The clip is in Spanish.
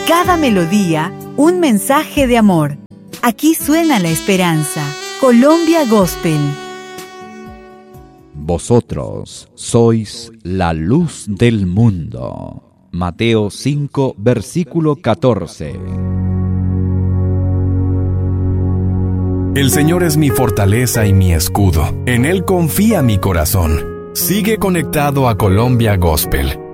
cada melodía, un mensaje de amor. Aquí suena la esperanza. Colombia Gospel. Vosotros sois la luz del mundo. Mateo 5, versículo 14. El Señor es mi fortaleza y mi escudo. En Él confía mi corazón. Sigue conectado a Colombia Gospel.